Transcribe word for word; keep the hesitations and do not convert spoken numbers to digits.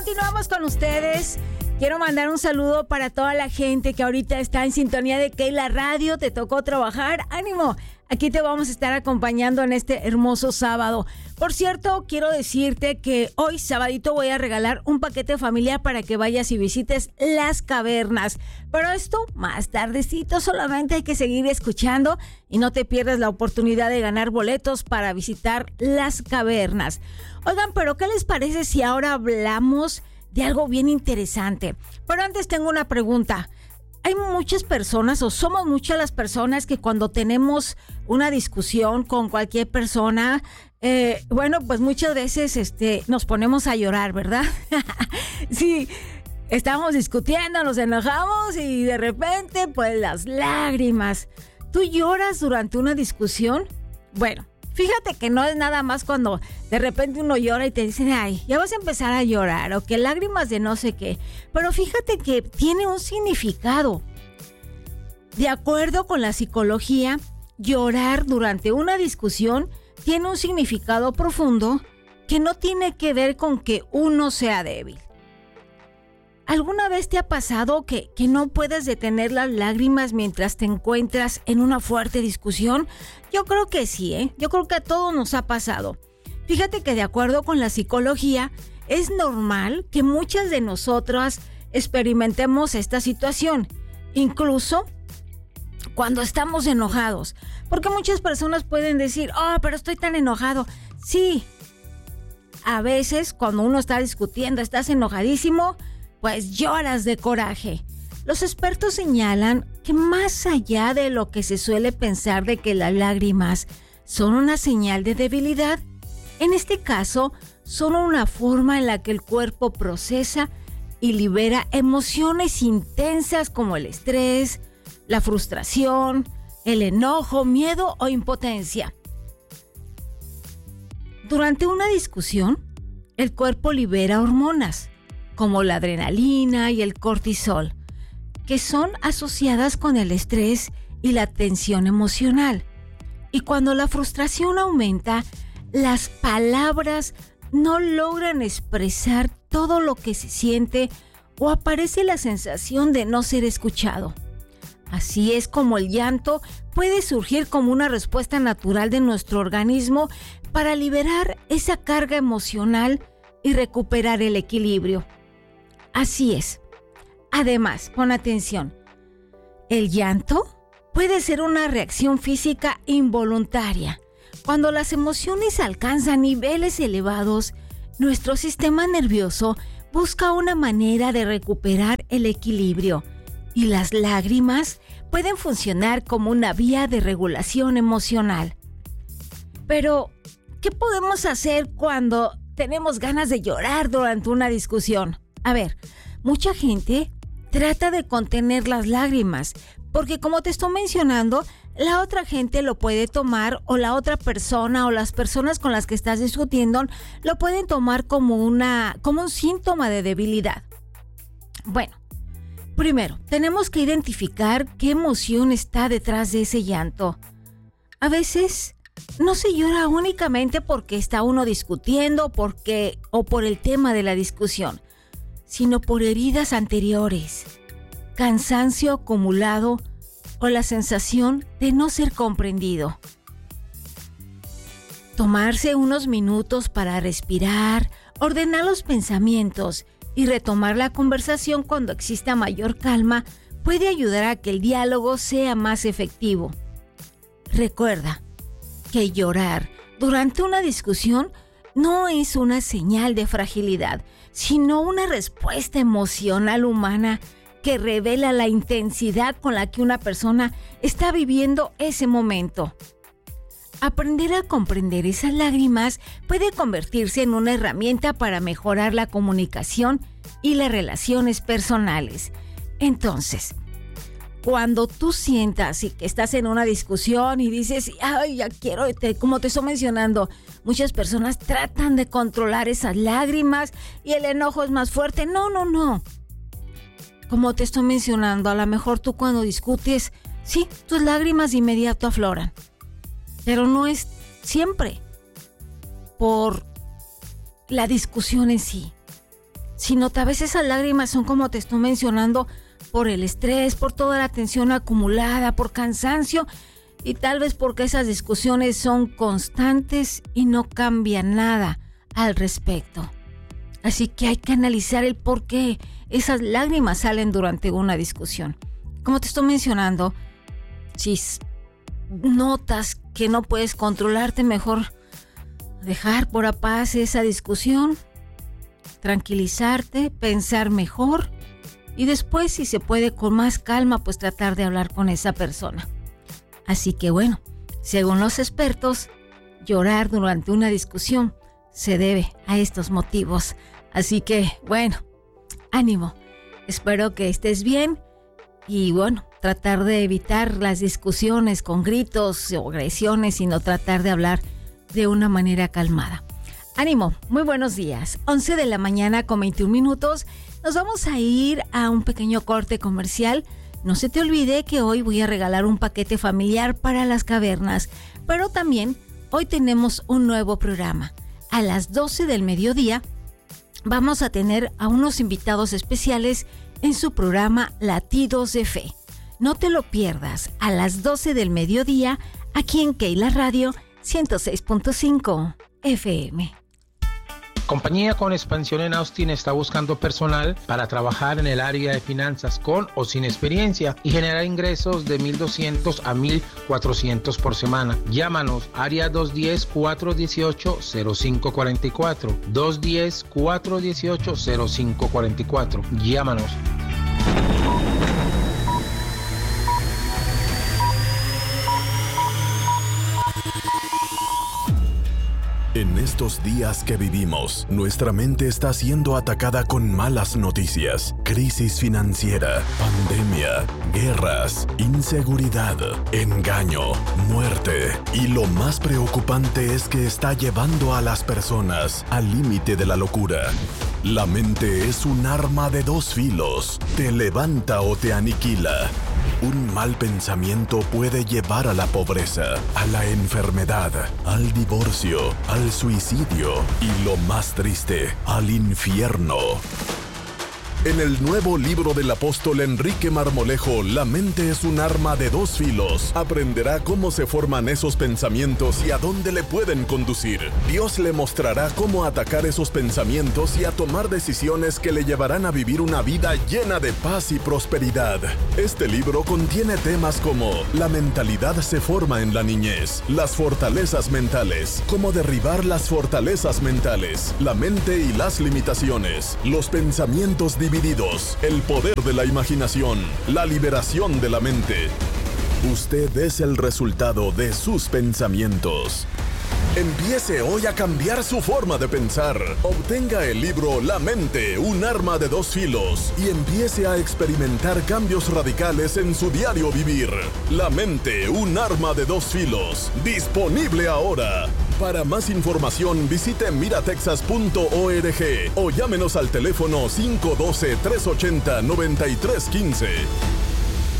Continuamos con ustedes. Quiero mandar un saludo para toda la gente que ahorita está en sintonía de Keila Radio. Te tocó trabajar. ¡Ánimo! Aquí te vamos a estar acompañando en este hermoso sábado. Por cierto, quiero decirte que hoy, sabadito, voy a regalar un paquete familiar para que vayas y visites Las Cavernas. Pero esto más tardecito, solamente hay que seguir escuchando y no te pierdas la oportunidad de ganar boletos para visitar Las Cavernas. Oigan, pero ¿qué les parece si ahora hablamos de algo bien interesante? Pero antes tengo una pregunta. Hay muchas personas, o somos muchas las personas, que cuando tenemos una discusión con cualquier persona, eh, bueno, pues muchas veces este, nos ponemos a llorar, ¿verdad? Sí, estamos discutiendo, nos enojamos y de repente, pues las lágrimas. ¿Tú lloras durante una discusión? Bueno, fíjate que no es nada más cuando de repente uno llora y te dicen, ay, ya vas a empezar a llorar, o que lágrimas de no sé qué. Pero fíjate que tiene un significado. De acuerdo con la psicología, llorar durante una discusión tiene un significado profundo que no tiene que ver con que uno sea débil. ¿Alguna vez te ha pasado que, que no puedes detener las lágrimas mientras te encuentras en una fuerte discusión? Yo creo que sí, ¿eh? Yo creo que a todos nos ha pasado. Fíjate que de acuerdo con la psicología, es normal que muchas de nosotras experimentemos esta situación, incluso cuando estamos enojados. Porque muchas personas pueden decir, oh, pero estoy tan enojado. Sí, a veces cuando uno está discutiendo, estás enojadísimo, pues lloras de coraje. Los expertos señalan que más allá de lo que se suele pensar de que las lágrimas son una señal de debilidad, en este caso son una forma en la que el cuerpo procesa y libera emociones intensas como el estrés, la frustración, el enojo, miedo o impotencia. Durante una discusión, el cuerpo libera hormonas como la adrenalina y el cortisol, que son asociadas con el estrés y la tensión emocional. Y cuando la frustración aumenta, las palabras no logran expresar todo lo que se siente o aparece la sensación de no ser escuchado. Así es como el llanto puede surgir como una respuesta natural de nuestro organismo para liberar esa carga emocional y recuperar el equilibrio. Así es. Además, pon atención, el llanto puede ser una reacción física involuntaria. Cuando las emociones alcanzan niveles elevados, nuestro sistema nervioso busca una manera de recuperar el equilibrio y las lágrimas pueden funcionar como una vía de regulación emocional. Pero, ¿qué podemos hacer cuando tenemos ganas de llorar durante una discusión? A ver, mucha gente trata de contener las lágrimas, porque como te estoy mencionando, la otra gente lo puede tomar, o la otra persona o las personas con las que estás discutiendo lo pueden tomar como una, como un síntoma de debilidad. Bueno, primero, tenemos que identificar qué emoción está detrás de ese llanto. A veces no se llora únicamente porque está uno discutiendo, porque, o por el tema de la discusión, sino por heridas anteriores, cansancio acumulado o la sensación de no ser comprendido. Tomarse unos minutos para respirar, ordenar los pensamientos y retomar la conversación cuando exista mayor calma puede ayudar a que el diálogo sea más efectivo. Recuerda que llorar durante una discusión no es una señal de fragilidad, sino una respuesta emocional humana que revela la intensidad con la que una persona está viviendo ese momento. Aprender a comprender esas lágrimas puede convertirse en una herramienta para mejorar la comunicación y las relaciones personales. Entonces, cuando tú sientas y que estás en una discusión y dices, ay, ya quiero, te, como te estoy mencionando, muchas personas tratan de controlar esas lágrimas y el enojo es más fuerte. No, no, no. Como te estoy mencionando, a lo mejor tú cuando discutes, sí, tus lágrimas de inmediato afloran. Pero no es siempre por la discusión en sí, si nota, a veces esas lágrimas son como te estoy mencionando, por el estrés, por toda la tensión acumulada, por cansancio y tal vez porque esas discusiones son constantes y no cambia nada al respecto. Así que hay que analizar el por qué esas lágrimas salen durante una discusión. Como te estoy mencionando, si notas que no puedes controlarte, mejor dejar por a paz esa discusión, tranquilizarte, pensar mejor y después, si se puede, con más calma, pues tratar de hablar con esa persona. Así que bueno, según los expertos, llorar durante una discusión se debe a estos motivos. Así que bueno, ánimo. Espero que estés bien y bueno, tratar de evitar las discusiones con gritos o agresiones, sino tratar de hablar de una manera calmada. Ánimo, muy buenos días. once de la mañana con veintiún minutos. Nos vamos a ir a un pequeño corte comercial. No se te olvide que hoy voy a regalar un paquete familiar para las cavernas, pero también hoy tenemos un nuevo programa. A las doce del mediodía vamos a tener a unos invitados especiales en su programa Latidos de Fe. No te lo pierdas, a las doce del mediodía aquí en Keila Radio ciento seis punto cinco F M. Compañía con expansión en Austin está buscando personal para trabajar en el área de finanzas con o sin experiencia y generar ingresos de mil doscientos a mil cuatrocientos por semana. Llámanos, área dos uno cero, cuatro uno ocho, cero cinco cuatro cuatro, dos uno cero, cuatro uno ocho, cero cinco cuatro cuatro. Llámanos. En estos días que vivimos, nuestra mente está siendo atacada con malas noticias, crisis financiera, pandemia, guerras, inseguridad, engaño, muerte. Y lo más preocupante es que está llevando a las personas al límite de la locura. La mente es un arma de dos filos, te levanta o te aniquila. Un mal pensamiento puede llevar a la pobreza, a la enfermedad, al divorcio, al suicidio y, lo más triste, al infierno. En el nuevo libro del apóstol Enrique Marmolejo, La mente es un arma de dos filos, aprenderá cómo se forman esos pensamientos y a dónde le pueden conducir. Dios le mostrará cómo atacar esos pensamientos y a tomar decisiones que le llevarán a vivir una vida llena de paz y prosperidad. Este libro contiene temas como la mentalidad se forma en la niñez, las fortalezas mentales, cómo derribar las fortalezas mentales, la mente y las limitaciones, los pensamientos divididos, el poder de la imaginación, la liberación de la mente. Usted es el resultado de sus pensamientos. Empiece hoy a cambiar su forma de pensar. Obtenga el libro La mente, un arma de dos filos y empiece a experimentar cambios radicales en su diario vivir. La mente, un arma de dos filos. Disponible ahora. Para más información visite miratexas punto org o llámenos al teléfono cinco uno dos, tres ocho cero, nueve tres uno cinco.